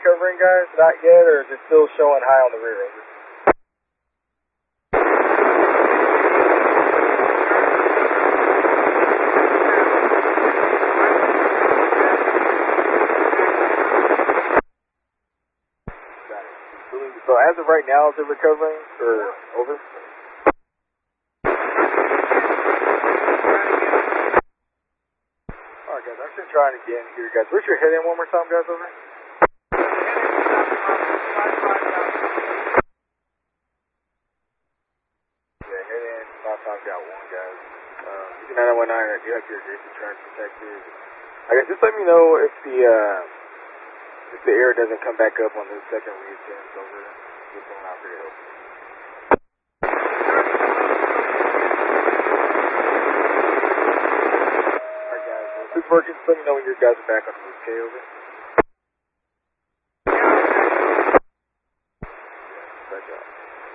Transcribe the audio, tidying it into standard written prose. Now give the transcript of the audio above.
recovering, guys? Not yet, or is it still showing high on the rear? Over. So as of right now, is it recovering, or over? Alright guys, I'm just trying again here, guys. Where's your head in one more time, guys, over? Yeah, head in, 5-5 got one, guys. 919, I do have your Jason charge protected. I guess just let me know if the air doesn't come back up on the second reascent over. Just going out for your help. Alright guys, Super just let me know when your guys are back on the roof, okay, over? Yeah, back up.